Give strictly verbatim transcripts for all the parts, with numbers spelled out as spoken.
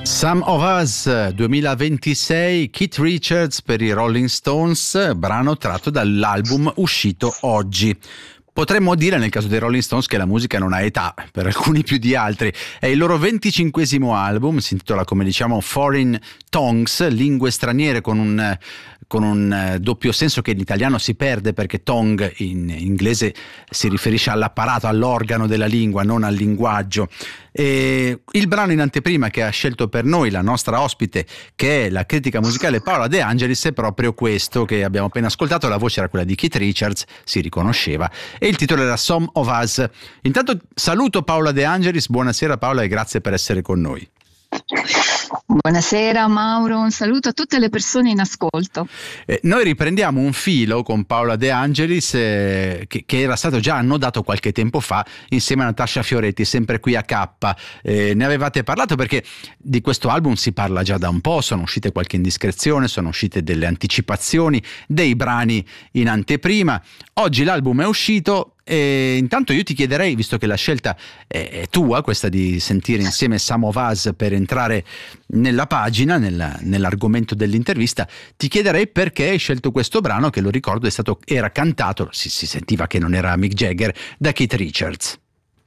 Some of Us duemilaventisei, Keith Richards per i Rolling Stones, brano tratto dall'album uscito oggi. Potremmo dire nel caso dei Rolling Stones che la musica non ha età, per alcuni più di altri. È il loro venticinquesimo album, si intitola come diciamo Foreign Tongues, lingue straniere, con un, con un doppio senso che in italiano si perde perché tongue in inglese si riferisce all'apparato, all'organo della lingua, non al linguaggio. E il brano in anteprima che ha scelto per noi la nostra ospite, che è la critica musicale Paola De Angelis, è proprio questo che abbiamo appena ascoltato. La voce era quella di Keith Richards, si riconosceva, e il titolo era Some of Us. Intanto saluto Paola De Angelis, buonasera Paola e grazie per essere con noi. Buonasera Mauro, un saluto a tutte le persone in ascolto. Eh, noi riprendiamo un filo con Paola De Angelis eh, che, che era stato già annodato qualche tempo fa insieme a Natascia Fioretti, sempre qui a K. Eh, ne avevate parlato perché di questo album si parla già da un po', sono uscite qualche indiscrezione, sono uscite delle anticipazioni, dei brani in anteprima. Oggi l'album è uscito. E intanto io ti chiederei, visto che la scelta è, è tua, questa di sentire insieme Some of Us per entrare nella pagina, nella, nell'argomento dell'intervista, ti chiederei perché hai scelto questo brano che, lo ricordo, è stato, era cantato, si, si sentiva che non era Mick Jagger, da Keith Richards.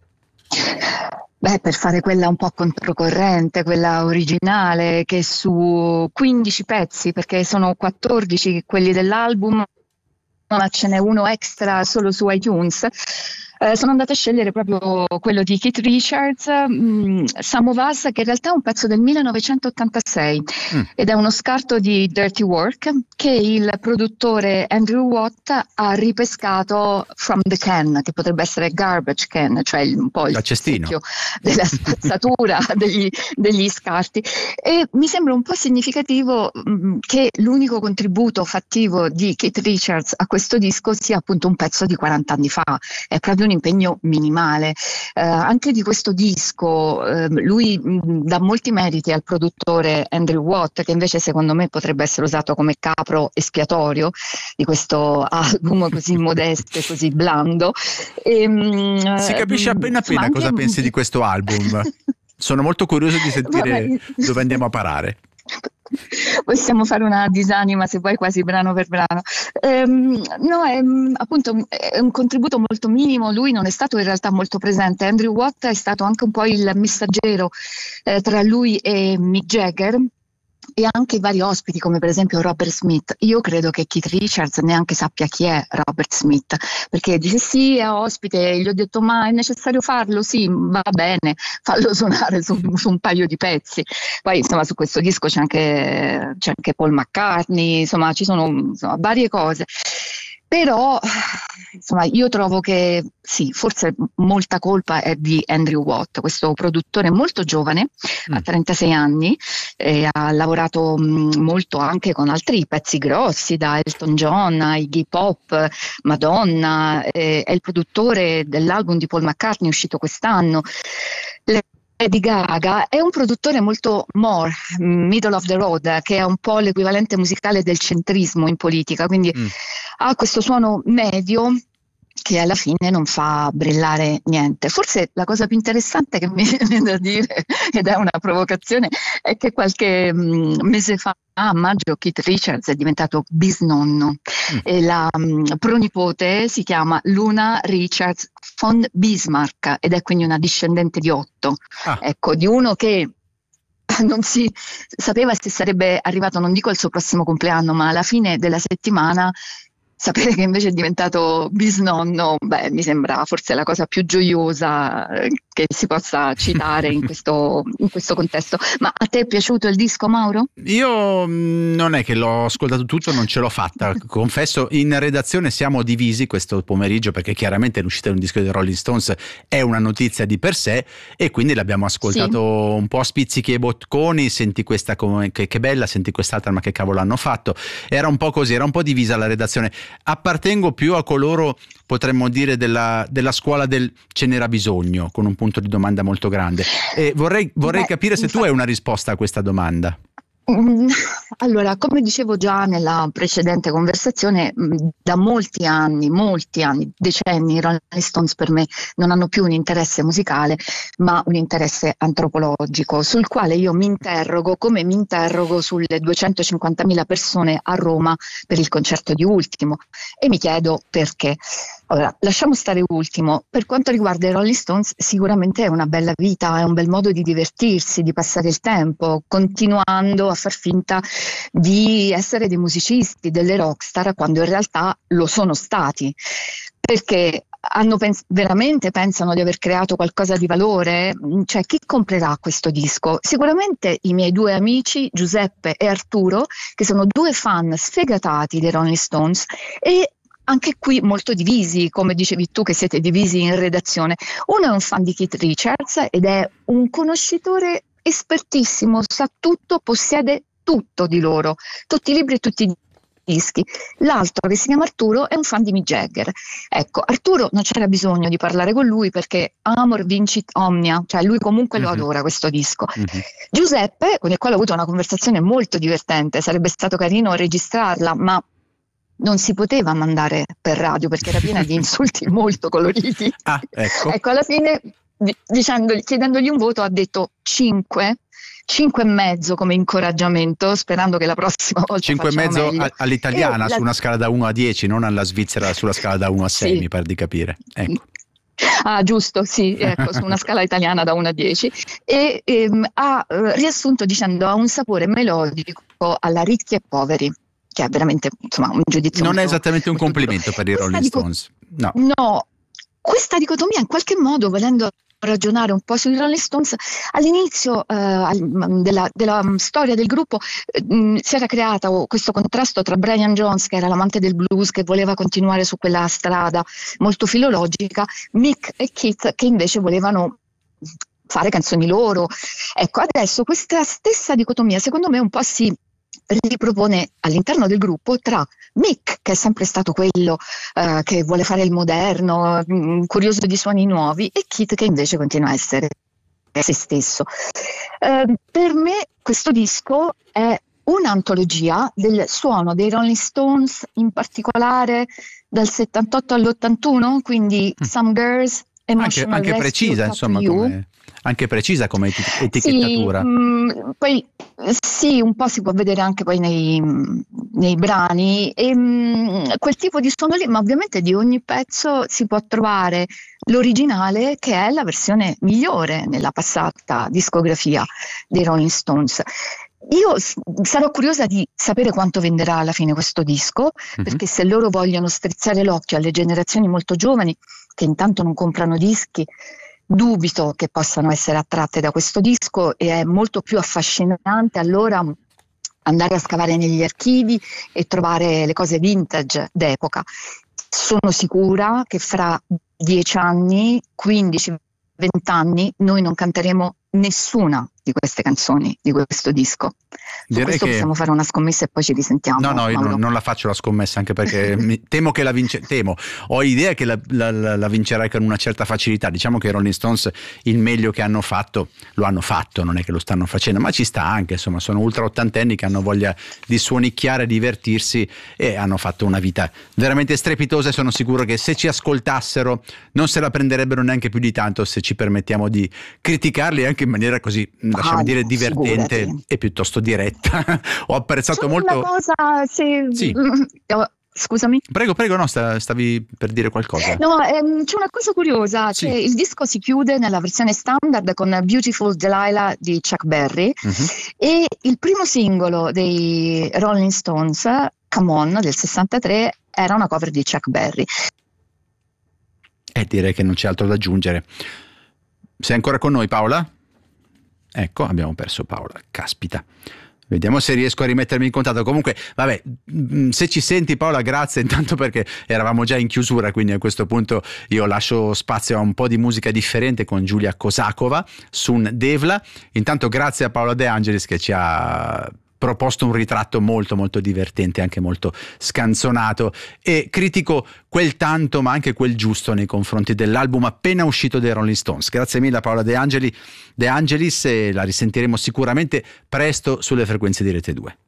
Beh, per fare quella un po' controcorrente, quella originale, che su quindici pezzi, perché sono quattordici quelli dell'album, ma ce n'è uno extra solo su iTunes. Eh, sono andata a scegliere proprio quello di Keith Richards, um, Some of Us, che in realtà è un pezzo del millenovecentottantasei mm. ed è uno scarto di Dirty Work che il produttore Andrew Watt ha ripescato from the can, che potrebbe essere garbage can, cioè il, un po' il secchio della spazzatura degli, degli scarti. E mi sembra un po' significativo um, che l'unico contributo fattivo di Keith Richards a questo disco sia appunto un pezzo di quaranta anni fa. È proprio un impegno minimale. Eh, anche di questo disco eh, lui mh, dà molti meriti al produttore Andrew Watt, che invece secondo me potrebbe essere usato come capro espiatorio di questo album così modesto e così blando. E, mh, si capisce appena appena anche... cosa pensi di questo album. Sono molto curioso di sentire Vabbè. dove andiamo a parare. Possiamo fare una disanima se vuoi, quasi brano per brano. Ehm, no, è appunto è un contributo molto minimo. Lui non è stato in realtà molto presente. Andrew Watt è stato anche un po' il messaggero eh, tra lui e Mick Jagger, e anche i vari ospiti come per esempio Robert Smith. Io credo che Keith Richards neanche sappia chi è Robert Smith, perché dice sì, è ospite, gli ho detto ma è necessario farlo? Sì, va bene, fallo suonare su, su un paio di pezzi. Poi insomma su questo disco c'è anche, c'è anche Paul McCartney, insomma ci sono insomma, varie cose. Però insomma io trovo che sì, forse molta colpa è di Andrew Watt, questo produttore molto giovane, mm. ha trentasei anni, e ha lavorato mh, molto anche con altri pezzi grossi, da Elton John a Iggy Pop, Madonna, eh, è il produttore dell'album di Paul McCartney uscito quest'anno. Le Lady Gaga è un produttore molto more, middle of the road, che è un po' l'equivalente musicale del centrismo in politica, quindi mm. ha questo suono medio che alla fine non fa brillare niente. Forse la cosa più interessante che mi viene da dire, ed è una provocazione, è che qualche mh, mese fa, a maggio, Keith Richards è diventato bisnonno mm. e la mh, pronipote si chiama Luna Richards von Bismarck ed è quindi una discendente di otto, ah. ecco, di uno che non si sapeva se sarebbe arrivato, non dico al suo prossimo compleanno, ma alla fine della settimana. Sapere che invece è diventato bisnonno, beh, mi sembra forse la cosa più gioiosa che si possa citare in questo, in questo contesto. Ma a te è piaciuto il disco, Mauro? Io non è che l'ho ascoltato tutto, non ce l'ho fatta, confesso. In redazione siamo divisi questo pomeriggio perché chiaramente l'uscita di un disco dei Rolling Stones è una notizia di per sé e quindi l'abbiamo ascoltato sì. un po' a spizzichi e bocconi. Senti questa come, che, che bella, senti quest'altra, ma che cavolo hanno fatto. Era un po' così, era un po' divisa la redazione. Appartengo più a coloro, potremmo dire, della, della scuola del ce n'era bisogno, con un punto di domanda molto grande. E vorrei, vorrei Beh, capire se infatti... tu hai una risposta a questa domanda. Mm, Allora, come dicevo già nella precedente conversazione, mm, da molti anni, molti anni, decenni, i Rolling Stones per me non hanno più un interesse musicale, ma un interesse antropologico, sul quale io mi interrogo, come mi interrogo sulle duecentocinquantamila persone a Roma per il concerto di Ultimo, e mi chiedo perché. Allora, lasciamo stare Ultimo. Per quanto riguarda i Rolling Stones, sicuramente è una bella vita, è un bel modo di divertirsi, di passare il tempo, continuando a far finta di essere dei musicisti, delle rockstar, quando in realtà lo sono stati. Perché hanno pens- veramente pensano di aver creato qualcosa di valore? Cioè, chi comprerà questo disco? Sicuramente i miei due amici, Giuseppe e Arturo, che sono due fan sfegatati dei Rolling Stones, e anche qui molto divisi, come dicevi tu che siete divisi in redazione. Uno è un fan di Keith Richards ed è un conoscitore espertissimo, sa tutto, possiede tutto di loro, tutti i libri e tutti i dischi. L'altro, che si chiama Arturo, è un fan di Mick Jagger. Ecco, Arturo non c'era bisogno di parlare con lui perché Amor Vincit Omnia, cioè lui comunque lo Mhm. adora questo disco. Mhm. Giuseppe, con il quale ho avuto una conversazione molto divertente, sarebbe stato carino registrarla, ma non si poteva mandare per radio perché era piena di insulti molto coloriti. Ah, ecco. Ecco, alla fine, di- dicendo- chiedendogli un voto, ha detto cinque, cinque e mezzo come incoraggiamento, sperando che la prossima volta cinque e facciamo mezzo meglio. a- all'italiana, E la- su una scala da uno a dieci, non alla svizzera sulla scala da uno a sei, Sì. mi pare di capire. Ecco. Ah, giusto, sì, ecco, su una scala italiana da uno a dieci, e ehm, ha eh, riassunto dicendo ha un sapore melodico alla ricchi e poveri, che è veramente, insomma, un giudizio Non è molto, esattamente un molto duro. complimento per i Questa Rolling dico- Stones. No. No, questa dicotomia in qualche modo, volendo ragionare un po' sui Rolling Stones, all'inizio eh, al- della, della mm, storia del gruppo eh, mh, si era creato questo contrasto tra Brian Jones, che era l'amante del blues, che voleva continuare su quella strada molto filologica, Mick e Keith, che invece volevano fare canzoni loro. Ecco, adesso questa stessa dicotomia, secondo me, un po' si ripropone all'interno del gruppo tra Mick, che è sempre stato quello eh, che vuole fare il moderno, mh, curioso di suoni nuovi, e Keith, che invece continua a essere se stesso. Eh, per me questo disco è un'antologia del suono dei Rolling Stones, in particolare dal settantotto all'ottantuno, quindi Mm. Some Girls, Anche, Emotional anche Rescue, precisa, Talk to insomma, You. come, anche precisa come eti- Sì, etichettatura. mh, poi eh, sì, un po' si può vedere anche poi nei, nei brani, e, mh, quel tipo di suono lì, ma ovviamente di ogni pezzo si può trovare l'originale, che è la versione migliore nella passata discografia dei Rolling Stones. Io s- sarò curiosa di sapere quanto venderà alla fine questo disco, Mhm. perché se loro vogliono strizzare l'occhio alle generazioni molto giovani che intanto non comprano dischi, dubito che possano essere attratte da questo disco, e è molto più affascinante allora andare a scavare negli archivi e trovare le cose vintage d'epoca. Sono sicura che fra dieci anni, quindici, venti anni, noi non canteremo nessuna di queste canzoni, di questo disco. Su Direi questo che possiamo fare una scommessa e poi ci risentiamo. no, no, io Mauro. non, non la faccio la scommessa, anche perché mi- temo che la vince, temo, ho idea che la, la, la- la vincerai con una certa facilità. Diciamo che i Rolling Stones il meglio che hanno fatto lo hanno fatto, non è che lo stanno facendo, ma ci sta anche, insomma, sono ultra ottantenni che hanno voglia di suonicchiare, divertirsi, e hanno fatto una vita veramente strepitosa, e sono sicuro che se ci ascoltassero non se la prenderebbero neanche più di tanto se ci permettiamo di criticarli anche in maniera così, lasciami Ah, dire, divertente figurati. e piuttosto diretta. Ho apprezzato Solo molto. una cosa, se... Sì. Oh, scusami. Prego, prego, no, sta- stavi per dire qualcosa. No, ehm, c'è una cosa curiosa, Sì. cioè il disco si chiude nella versione standard con Beautiful Delilah di Chuck Berry, Mhm. e il primo singolo dei Rolling Stones, Come On, del sessantatré, era una cover di Chuck Berry. E direi che non c'è altro da aggiungere. Sei ancora con noi, Paola? Ecco, abbiamo perso Paola, caspita. Vediamo se riesco a rimettermi in contatto. Comunque, vabbè, mh, se ci senti, Paola, grazie intanto, perché eravamo già in chiusura, quindi a questo punto io lascio spazio a un po' di musica differente con Giulia Kosakova, Sun Devla. Intanto grazie a Paola De Angelis che ci ha proposto un ritratto molto molto divertente, anche molto scanzonato, e critico quel tanto ma anche quel giusto nei confronti dell'album appena uscito dei Rolling Stones. Grazie mille a Paola De Angeli, De Angelis, e la risentiremo sicuramente presto sulle frequenze di Rete due.